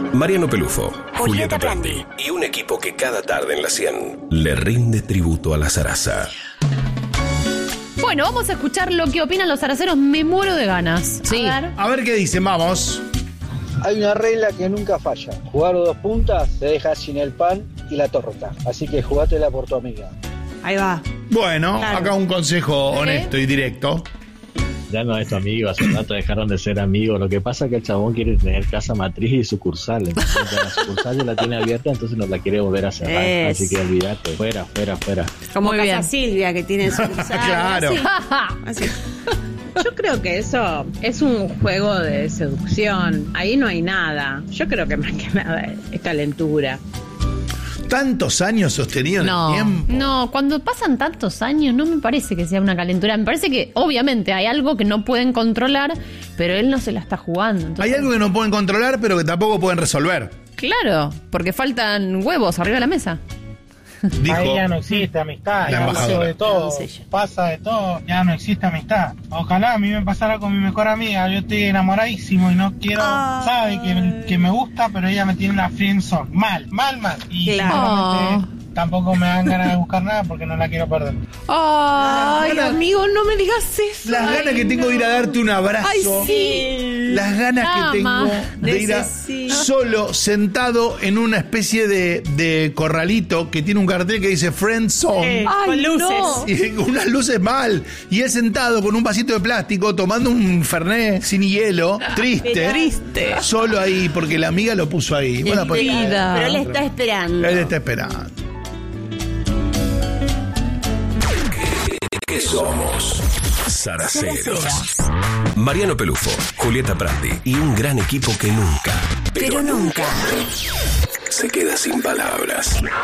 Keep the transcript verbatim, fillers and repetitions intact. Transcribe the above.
Mariano Pelufo, Julieta Prandi y un equipo que cada tarde en la cien le rinde tributo a la zaraza. Bueno, vamos a escuchar lo que opinan los zaraceros. Me muero de ganas. Sí. A ver. A ver qué dicen, vamos. Hay una regla que nunca falla. Jugar dos puntas te deja sin el pan y la torta. Así que jugátela por tu amiga. Ahí va. Bueno, Claro. acá un consejo honesto y directo. Ya no es tu amigo, hace un rato dejaron de ser amigos. Lo que pasa es que el chabón quiere tener casa matriz y sucursal. Entonces ya la sucursal ya la tiene abierta, entonces no la quiere volver a cerrar. Es. Así que olvídate, fuera, fuera, fuera. Como Muy Casa bien. Silvia, que tiene su Claro. Así. Yo creo que eso es un juego de seducción. Ahí no hay nada. Yo creo que más que nada es calentura. Tantos años sostenido en No, el tiempo. no, cuando pasan tantos años no me parece que sea una calentura. Me parece que obviamente hay algo que no pueden controlar, pero él no se la está jugando. Entonces, Hay algo que no pueden controlar, pero que tampoco pueden resolver. claro, porque faltan huevos arriba de la mesa. Dijo. Ahí ya no existe amistad, la ya pasó embajadora. de todo, No sé yo. pasa de todo, ya no existe amistad. Ojalá a mí me pasara con mi mejor amiga, yo estoy enamoradísimo y no quiero, Ay. sabe que, que me gusta, pero ella me tiene una friendzone, mal, mal, mal. Y Claro. sinceramente tampoco me dan ganas de buscar nada porque no la quiero perder. Ay, Ganas- amigo, no me digas eso. Las ganas que tengo de ir a darte un abrazo. Ay, sí. Las ganas que Ama. tengo de ir a, Necesito. solo, sentado en una especie de, de corralito que tiene un cartel que dice Friend Zone. Eh, Ay, con luces. no. Y unas luces mal. Y él sentado con un vasito de plástico, tomando un Fernet sin hielo, triste. Triste. Solo ahí, porque la amiga lo puso ahí. Bueno, pues, vida. Pero él está esperando. él está esperando. ¿Qué somos? Zaraceros. Mariano Pelufo, Julieta Prandi y un gran equipo que nunca, Pero nunca. se queda sin palabras.